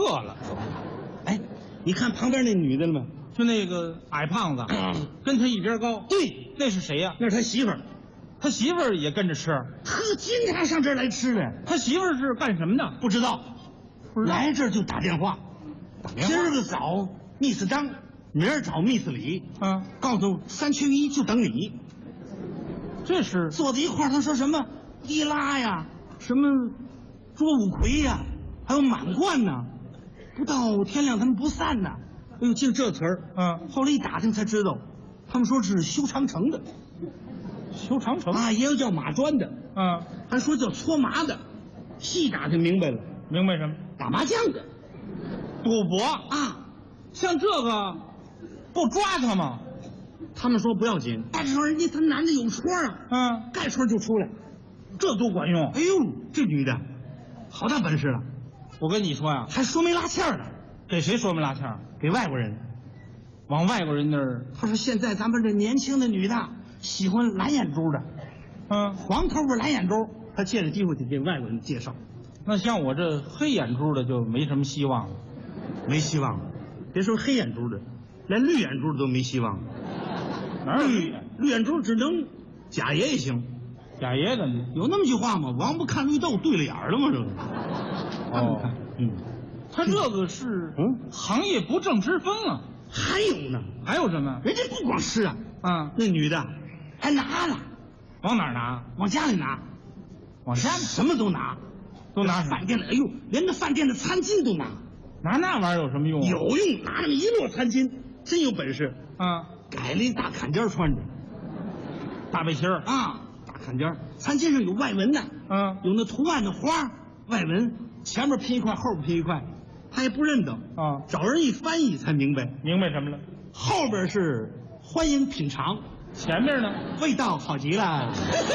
了。 哎，你看旁边那女的了吗？ 就那个矮胖子，跟他一边高。 对， 那是谁呀？ 那是他媳妇儿。 他媳妇儿也跟着吃。 呵，经常上这儿来吃的。 他媳妇儿是干什么的？ 不知道，来这儿就打电话。今儿个找Miss张，明儿找Miss李。告诉3缺1就等你。 这是坐在一块儿，他说什么伊拉呀，什么捉五魁呀，还有满贯呐。不到天亮他们不散呐。哎呦，净这词儿。后来一打听才知道，他们说是修长城的。 修长城啊，也有叫马砖的。还说叫搓麻的。细打听明白了。 明白什么？ 打麻将的。 赌博啊， 像这个不抓他吗？ 他们说不要紧，但是说人家他男的有戳啊，盖戳就出来， 这多管用。 哎呦，这女的好大本事了。 我跟你说呀， 还说媒拉纤的。 给谁说媒拉纤？ 给外国人。 往外国人那儿。 他说现在咱们这年轻的女的喜欢蓝眼珠的，黄头发蓝眼珠，他借着机会就给外国人介绍。 那像我这黑眼珠的就没什么希望了。 没希望了，别说黑眼珠的，连绿眼珠的都没希望了。 哪有绿眼珠只能贾爷也行。 贾爷的有那么句话吗？王八看绿豆对了眼了吗？这个。 他这个是行业不正之风啊。 还有呢？ 还有什么？ 人家不光吃啊，那女的还拿了。 往哪儿拿？ 往家里拿。 往家里什么都拿。 都拿饭店的，哎呦，连那饭店的餐巾都拿。 拿那玩意儿有什么用？ 有用，拿那么一摞餐巾，真有本事。改了一大坎肩穿着， 大背心大坎肩，餐巾上有外纹的，有那图案的花，外纹前面拼一块，后边拼一块，他也不认得找人一翻译才明白。 明白什么了？ 后边是欢迎品尝， 前面呢？ 味道好极了。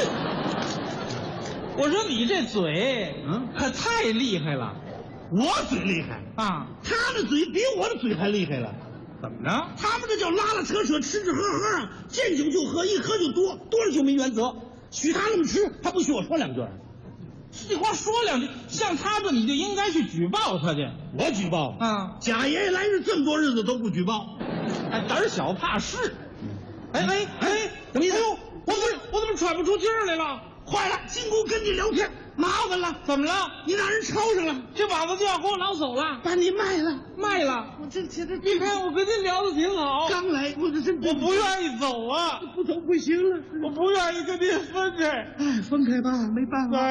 我说你这嘴，可太厉害了。 我嘴厉害啊， 他的嘴比我的嘴还厉害了。 怎么着？ 他们这叫拉拉扯扯，吃吃喝喝，见酒就喝，一喝就多，多了就没原则。许他那么吃，他不许我说两句。 这话说两句，像他这你就应该去举报他去。 我举报贾爷爷来日这么多日子都不举报， 还胆小怕事。哎， 怎么意思？ 哎呦，我怎么喘不出气儿来了？ 坏了，金姑跟你聊天麻烦了。 怎么了？ 你让人抄上了， 这膀子就要给我捞走了， 把你卖了。 我这你看我跟您聊的挺好， 刚来我不愿意走啊， 不走不行了， 我不愿意跟您分开。 分开吧，没办法。